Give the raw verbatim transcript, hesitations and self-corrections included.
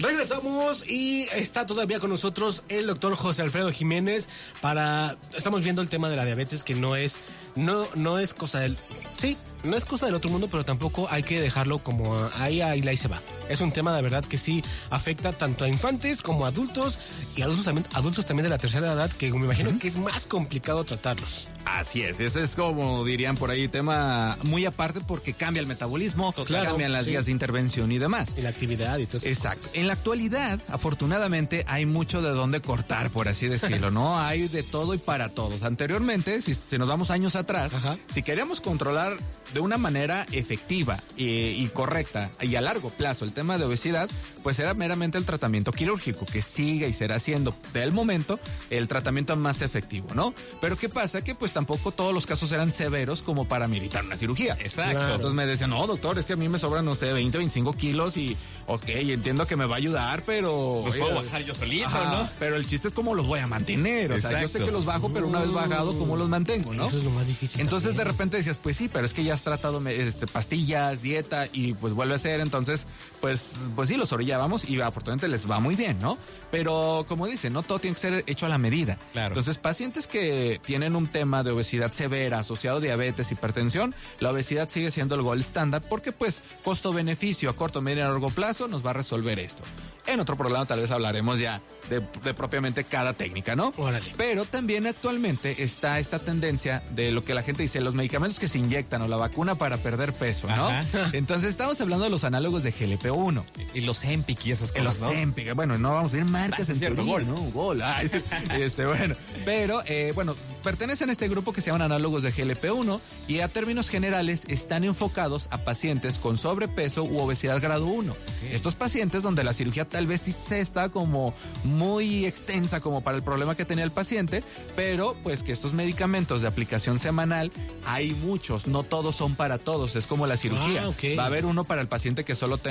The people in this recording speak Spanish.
Regresamos y está todavía con nosotros el doctor José Alfredo Jiménez para... Estamos viendo el tema de la diabetes, que no es, no, no es cosa del... Sí, no es cosa del otro mundo, pero tampoco hay que dejarlo como ahí, ahí, ahí se va. Es un tema de verdad que sí afecta tanto a infantes como a adultos y adultos también, adultos también de la tercera edad, que me imagino uh-huh. que es más complicado tratarlos. Así es, eso es como dirían por ahí, tema muy aparte porque cambia el metabolismo, claro, cambian las sí. vías de intervención y demás. Y la actividad y todo eso. Exacto. Cosas. En la actualidad, afortunadamente, hay mucho de dónde cortar, por así decirlo, ¿no? Hay de todo y para todos. Anteriormente, si, si nos vamos años atrás, Ajá. si queríamos controlar de una manera efectiva y, y correcta y a largo plazo el tema de obesidad, pues era meramente el tratamiento quirúrgico, que sigue y será siendo del momento el tratamiento más efectivo, ¿no? Pero ¿qué pasa? Que pues tampoco todos los casos eran severos como para militar una cirugía. Exacto. Claro. Entonces me decían, no, doctor, es que a mí me sobran, no sé, veinte, veinticinco kilos y, ok, entiendo que me va a ayudar, pero... Los puedo bajar yo solito, ajá, ¿no? Pero el chiste es cómo los voy a mantener. O Exacto. sea, yo sé que los bajo, pero una vez bajado, ¿cómo los mantengo, no? Eso es lo más difícil. Entonces también. de repente decías, pues sí, pero es que ya has tratado este, pastillas, dieta y pues vuelve a ser, entonces, pues, pues sí, los orillábamos y afortunadamente les va muy bien, ¿no? Pero como dicen, no todo tiene que ser hecho a la medida. Claro. Entonces, pacientes que tienen un tema de obesidad severa asociado a diabetes, hipertensión, la obesidad sigue siendo el gold estándar porque pues costo-beneficio a corto, medio y largo plazo nos va a resolver esto. En otro programa tal vez hablaremos ya de, de propiamente cada técnica, ¿no? Órale. Pero también actualmente está esta tendencia de lo que la gente dice, los medicamentos que se inyectan o la vacuna para perder peso, ¿no? Ajá. Entonces estamos hablando de los análogos de G L P uno. Y los Zempic y esas cosas, los ¿no? Zempic, bueno, no vamos a ir marcas en cierto, teoría, gol, ¿no? Gol. Ay, este, bueno. Pero, eh, bueno, pertenecen a este grupo que se llaman análogos de G L P uno y a términos generales están enfocados a pacientes con sobrepeso u obesidad grado uno. Okay. Estos pacientes donde la cirugía tal vez sí se está como muy extensa como para el problema que tenía el paciente, pero pues que estos medicamentos de aplicación semanal hay muchos, no todos son para todos, es como la cirugía. Ah, okay. Va a haber uno para el paciente que solo tenga